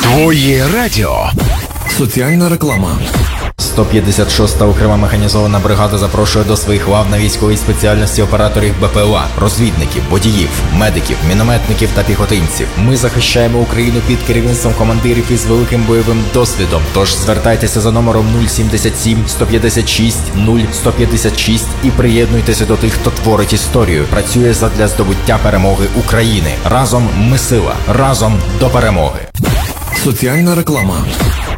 Твоє радіо. Соціальна реклама. 156-та окрема механізована бригада запрошує до своїх лав на військовій спеціальності операторів БПЛА, розвідників, водіїв, медиків, мінометників та піхотинців. Ми захищаємо Україну під керівництвом командирів із великим бойовим досвідом. Тож звертайтеся за номером 077 156 0156 і приєднуйтеся до тих, хто творить історію, працює задля здобуття перемоги України. Разом ми сила, разом до перемоги. Соціальна реклама.